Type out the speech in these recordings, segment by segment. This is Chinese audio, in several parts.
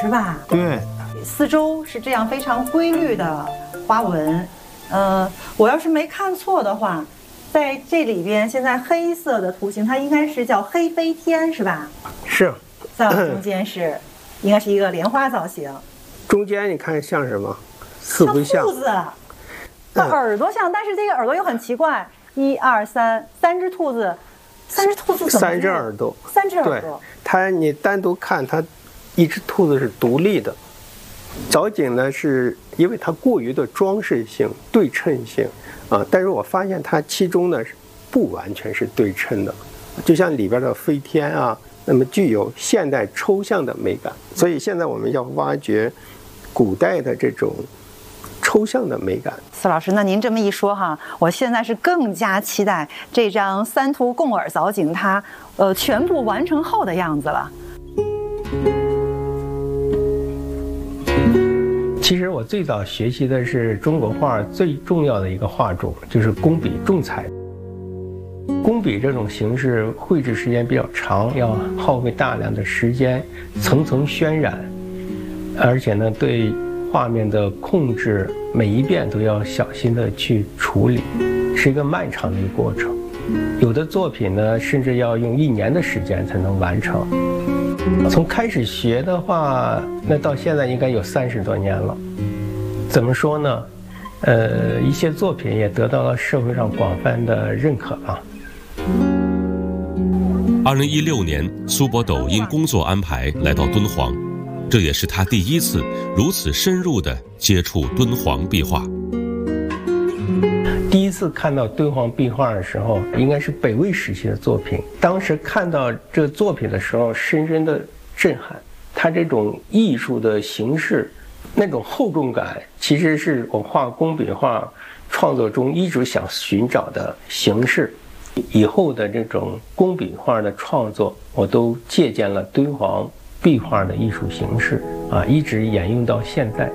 是吧？ 对， 四周是这样非常规律的花纹。我要是没看错的话，在这里边现在黑色的图形，它应该是叫黑飞天，是吧？ 是。 再往中间是，应该是一个莲花造型。 中间你看像什么？似乎像兔子。它耳朵像，但是这个耳朵又很奇怪。1、2、3，三只兔子怎么？ 三只耳朵。 三只耳朵。 它你单独看，它一只兔子是独立的。藻井呢，是因为它过于的装饰性、对称性啊，但是我发现它其中呢是不完全是对称的，就像里边的飞天啊，那么具有现代抽象的美感。所以现在我们要挖掘古代的这种抽象的美感。 司老师，那您这么一说哈，我现在是更加期待这张三图共耳藻井它全部完成后的样子了。 其实我最早学习的是中国画最重要的一个画种，就是工笔重彩。工笔这种形式绘制时间比较长，要耗费大量的时间，层层渲染，而且呢对画面的控制每一遍都要小心的去处理，是一个漫长的一个过程。有的作品呢甚至要用1年的时间才能完成。从开始学的话，那到现在应该有30多年了。怎么说呢？一些作品也得到了社会上广泛的认可吧。 2016年，苏泊斗因工作安排来到敦煌，这也是他第一次如此深入地接触敦煌壁画。 第一次看到敦煌壁画的时候，应该是北魏时期的作品。当时看到这作品的时候，深深的震撼。它这种艺术的形式，那种厚重感，其实是我画工笔画创作中一直想寻找的形式。以后的这种工笔画的创作，我都借鉴了敦煌壁画的艺术形式啊，一直沿用到现在。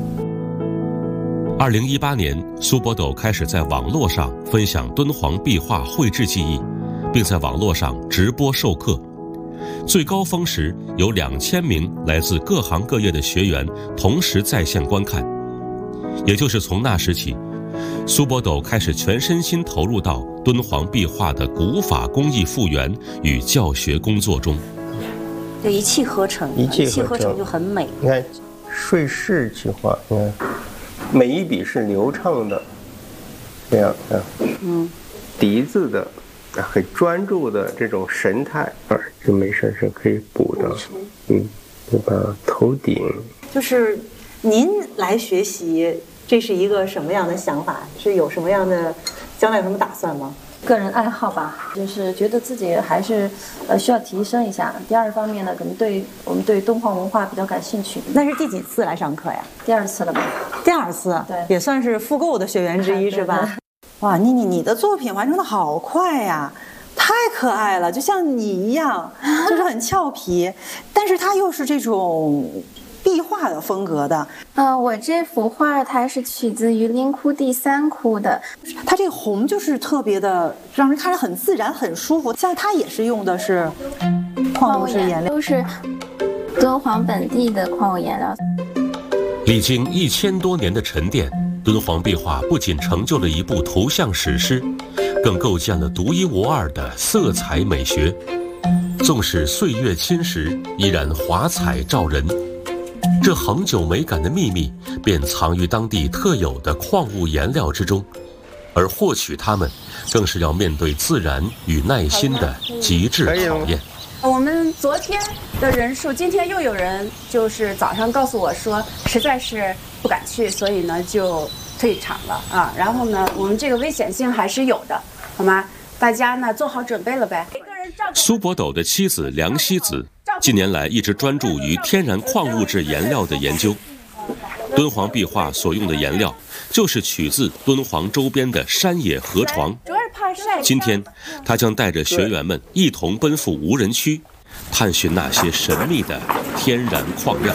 2018年，苏泊斗开始在网络上分享敦煌壁画绘制技艺，并在网络上直播授课。最高峰时有2000名来自各行各业的学员同时在线观看。也就是从那时起，苏泊斗开始全身心投入到敦煌壁画的古法工艺复原与教学工作中。 就一气呵成，一气呵成就很美。 你看，顺势去画，你看。每一笔是流畅的，这样啊，笛子的，很专注的这种神态，这没事是可以补的，就把头顶。 就是您来学习，这是一个什么样的想法？是有什么样的将来有什么打算吗？ 个人爱好吧，就是觉得自己还是需要提升一下。第二方面呢，可能我们对敦煌文化比较感兴趣。 那是第几次来上课呀？ 第2次了吧？ 第2次，对，也算是复购的学员之一，是吧？哇，你的作品完成的好快呀，太可爱了，就像你一样，就是很俏皮，但是它又是这种壁画的风格的。 我这幅画它是取自于林窟第3窟的， 它这个红就是特别的让人看着很自然很舒服，像它也是用的是矿物质颜料， 都是敦煌本地的矿物颜料。 历经1000多年的沉淀，敦煌壁画不仅成就了一部图像史诗，更构建了独一无二的色彩美学。纵使岁月侵蚀，依然华彩照人。这恒久美感的秘密便藏于当地特有的矿物颜料之中，而获取它们更是要面对自然与耐心的极致考验。 我们昨天的人数，今天又有人就是早上告诉我说实在是不敢去，所以呢就退场了啊。然后呢，我们这个危险性还是有的，好吗？大家呢做好准备了呗。 苏泊斗的妻子梁希子近年来一直专注于天然矿物质颜料的研究。敦煌壁画所用的颜料就是取自敦煌周边的山野河床。今天他将带着学员们一同奔赴无人区，探寻那些神秘的天然矿料。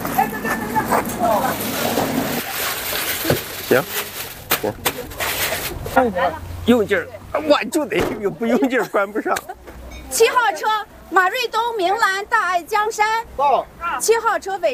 行，用劲儿，我就得不用劲儿关不上。 7号车马瑞东、明兰、大爱江山。到。7号车尾。